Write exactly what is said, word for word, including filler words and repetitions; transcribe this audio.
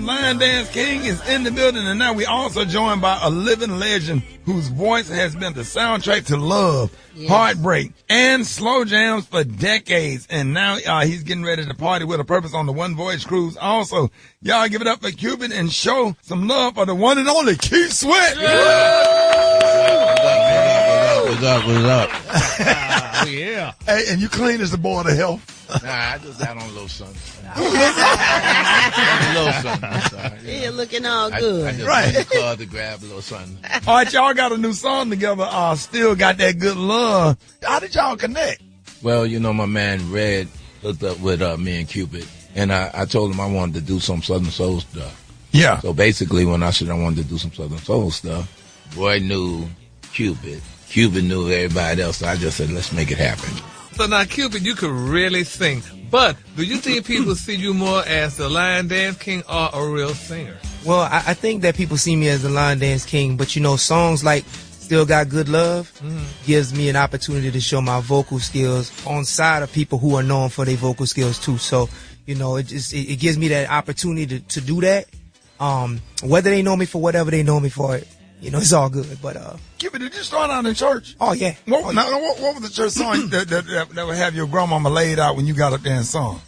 Lion Dance King is in the building, and now we also joined by a living legend whose voice has been the soundtrack to love, yes. heartbreak, and slow jams for decades. And now uh, he's getting ready to party with a purpose on the One Voyage Cruise. Also, y'all give it up for Cupid and show some love for the one and only Keith Sweat. What's up? What's up? uh, yeah. Hey, and you clean as the board of health. Nah, I just got on a little sun. a little sun. Yeah, looking all good. I, I just right. went to the club to grab a little sun. All right, y'all got a new song together. Uh, Still Got That Good Love. How did y'all connect? Well, you know, my man Red hooked up with uh, me and Cupid, and I, I told him I wanted to do some Southern Soul stuff. Yeah. So basically, when I said I wanted to do some Southern Soul stuff, Roy knew Cupid. Cupid knew everybody else, so I just said, let's make it happen. So now, Cupid, you could really sing. But do you think people see you more as the Lion Dance King or a real singer? Well, I, I think that people see me as the Lion Dance King, but you know, songs like Still Got Good Love mm-hmm. gives me an opportunity to show my vocal skills on side of people who are known for their vocal skills too. So, you know, it just it, it gives me that opportunity to, to do that. Um, whether they know me for whatever they know me for, you know, it's all good. But uh, Cupid, did you start out in church? Oh yeah. What, oh, now, what, what was the church song that, that, that, that would have your grandmama laid out when you got up there and sung?